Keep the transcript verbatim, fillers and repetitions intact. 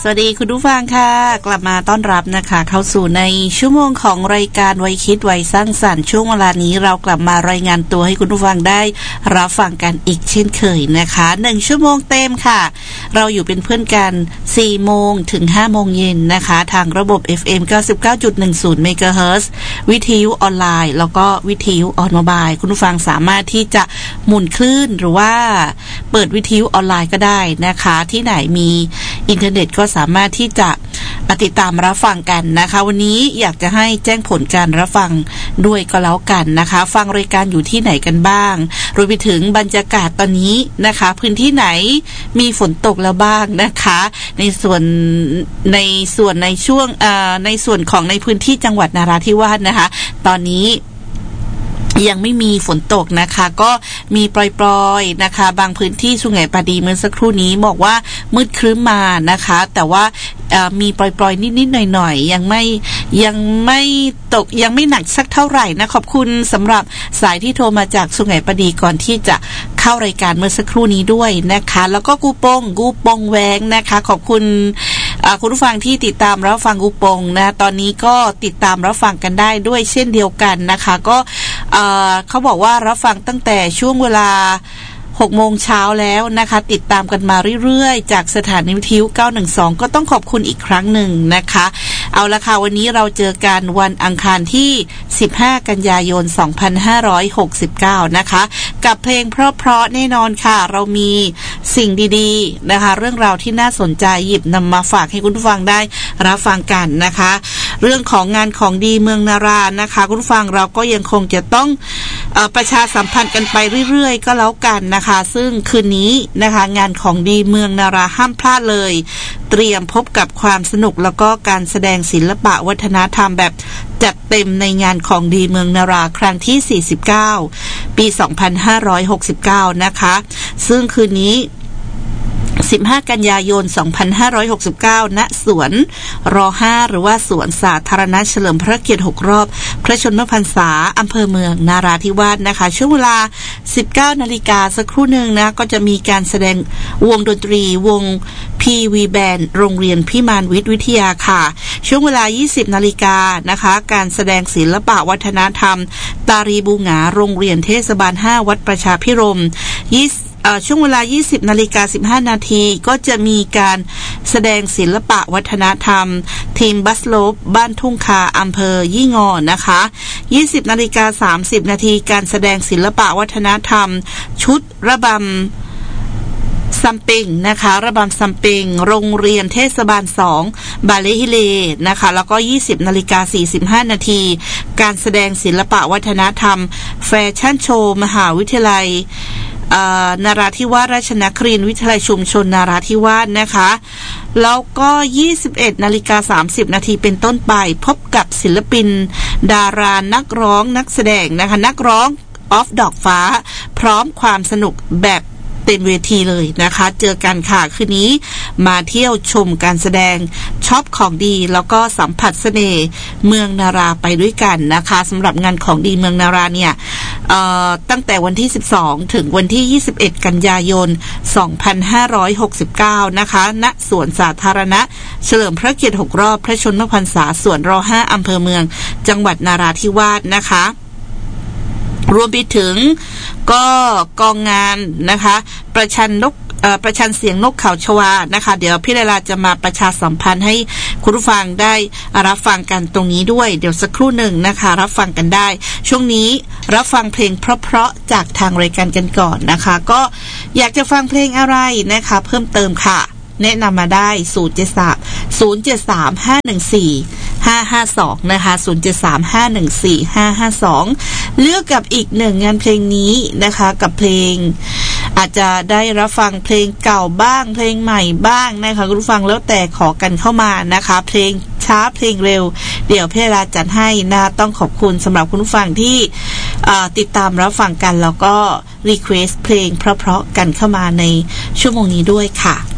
สวัสดีคุณผู้ฟังค่ะกลับมาต้อนรับนะคะเข้าสู่ในชั่วโมงของรายการวัยคิดวัยสร้างสรรค์ช่วงเวลานี้เรากลับมารายงานตัวให้คุณผู้ฟังได้รับฟังกันอีกเช่นเคยนะคะหนึ่งชั่วโมงเต็มค่ะเราอยู่เป็นเพื่อนกันสี่โมงถึงห้าโมงเย็นนะคะทางระบบ เอฟ เอ็ม เก้าสิบเก้าจุดหนึ่งศูนย์ เมกะเฮิรตซ์วิทยุออนไลน์แล้วก็วิทยุออนโมบายคุณผู้ฟังสามารถที่จะหมุนคลื่นหรือว่าเปิดวิทยุออนไลน์ก็ได้นะคะที่ไหนมีอินเทอร์เน็ตก็สามารถที่จะติดตามรับฟังกันนะคะวันนี้อยากจะให้แจ้งผลการรับฟังด้วยก็แล้วกันนะคะฟังรายการอยู่ที่ไหนกันบ้างรวมไปถึงบรรยากาศตอนนี้นะคะพื้นที่ไหนมีฝนตกแล้วบ้างนะคะในส่วนในส่วนในช่วงเอ่อในส่วนของในพื้นที่จังหวัดนราธิวาสนะคะตอนนี้ยังไม่มีฝนตกนะคะก็มีปล่อยๆนะคะบางพื้นที่สุไหงปาดีเมื่อสักครู่นี้บอกว่ามืดครึ้มมานะคะแต่ว่ามีปล่อยๆนิดๆหน่อยๆยังไม่ยังไม่ตกยังไม่หนักสักเท่าไหร่นะขอบคุณสำหรับสายที่โทรมาจากสุไหงปาดีก่อนที่จะเข้ารายการเมื่อสักครู่นี้ด้วยนะคะแล้วก็กูปงกูปงแวงนะคะขอบคุณคุณผู้ฟังที่ติดตามรับฟังกูปงนะตอนนี้ก็ติดตามรับฟังกันได้ด้วยเช่นเดียวกันนะคะก็เขาบอกว่ารับฟังตั้งแต่ช่วงเวลาหกโมงเช้าแล้วนะคะติดตามกันมาเรื่อยๆจากสถานีวิทยุเก้าหนึ่งสองก็ต้องขอบคุณอีกครั้งหนึ่งนะคะเอาละค่ะวันนี้เราเจอกันวันอังคารที่สิบห้ากันยายนสองพันห้าร้อยหกสิบเก้านะคะกับเพลงเพราะๆแน่นอนค่ะเรามีสิ่งดีๆนะคะเรื่องราวที่น่าสนใจหยิบนำมาฝากให้คุณผู้ฟังได้รับฟังกันนะคะเรื่องของงานของดีเมืองนารานะคะคุณผู้ฟังเราก็ยังคงจะต้องเอ่อประชาสัมพันธ์กันไปเรื่อยๆก็แล้วกันนะคะซึ่งคืนนี้นะคะงานของดีเมืองนาราห้ามพลาดเลยเตรียมพบกับความสนุกแล้วก็การแสดงศิลปะวัฒนธรรมแบบจัดเต็มในงานของดีเมืองนาราครั้งที่สี่สิบเก้าปีสองพันห้าร้อยหกสิบเก้านะคะซึ่งคืนนี้สิบห้ากันยายนสองพันห้าร้อยหกสิบเก้าณสวนรห้าหรือว่าสวนสาธารณะเฉลิมพระเกียรติหกรอบพระชนมพรรษาอำเภอเมืองนาราธิวาสนะคะช่วงเวลา สิบเก้านาฬิกาสักครู่หนึ่งนะก็จะมีการแสดงวงดนตรีวง พี วี Band โรงเรียนพิมานวิทย์วิทยาค่ะช่วงเวลา ยี่สิบนาฬิกานะคะการแสดงศิลปะวัฒนธรรมตารีบูหงาโรงเรียนเทศบาลห้าวัดประชาพิรมย์ช่วงเวลา ยี่สิบนาฬิกาสิบห้านาทีก็จะมีการแสดงศิลปะวัฒนธรรมทีมบัสโลปบ้านทุ่งคาอำเภอยี่งอนะคะ ยี่สิบนาฬิกาสามสิบนาทีการแสดงศิลปะวัฒนธรรมชุดระบำซัมปิงนะคะระบำซัมปิงโรงเรียนเทศบาลสองบาเลฮิเลนะคะแล้วก็ ยี่สิบนาฬิกาสี่สิบห้านาทีการแสดงศิลปะวัฒนธรรมแฟชั่นโชว์มหาวิทยาลัยนาราธิวาสราชนครินทร์วิทยาลัยชุมชนนาราธิวาสนะคะแล้วก็ ยี่สิบเอ็ดนาฬิกาสามสิบนาทีเป็นต้นไปพบกับศิลปินดารานักร้องนักแสดงนะคะนักร้องออฟดอกฟ้าพร้อมความสนุกแบบเต็มเวทีเลยนะคะเจอกันค่ะคืนนี้มาเที่ยวชมการแสดงช็อปของดีแล้วก็สัมผัสเสน่ห์เมืองนาราไปด้วยกันนะคะสำหรับงานของดีเมืองนาราเนี่ยตั้งแต่วันที่สิบสองถึงวันที่ยี่สิบเอ็ดกันยายนสองพันห้าร้อยหกสิบเก้านะคะณสวนสาธารณะเฉลิมพระเกียรติหกรอบพระชนมพรรษาสวนรห้าอำเภอเมืองจังหวัดนาราธิวาสนะคะรวมไปถึงก็กองงานนะคะประชันนกประชันเสียงนกเขาชวานะคะเดี๋ยวพี่เลลาจะมาประชาสัมพันธ์ให้คุณผู้ฟังได้รับฟังกันตรงนี้ด้วยเดี๋ยวสักครู่หนึ่งนะคะรับฟังกันได้ช่วงนี้รับฟังเพลงเพราะๆจากทางรายการกันก่อนนะคะก็อยากจะฟังเพลงอะไรนะคะเพิ่มเติมค่ะแนะนำมาได้ศูนย์ เจ็ด สาม ศูนย์ เจ็ด สาม ห้า หนึ่ง สี่ ห้า ห้า สองนะคะศูนย์ เจ็ด สาม ห้า หนึ่ง สี่ ห้า ห้า สองเลือกกับอีกหนึ่งงานเพลงนี้นะคะกับเพลงอาจจะได้รับฟังเพลงเก่าบ้างเพลงใหม่บ้างนะคะคุณผู้ฟังแล้วแต่ขอกันเข้ามานะคะเพลงช้าเพลงเร็วเดี๋ยวพี่ราจัดให้นะต้องขอบคุณสำหรับคุณผู้ฟังที่ติดตามรับฟังกันแล้วก็รีเควสต์เพลงเพราะๆกันเข้ามาในชั่วโมงนี้ด้วยค่ะ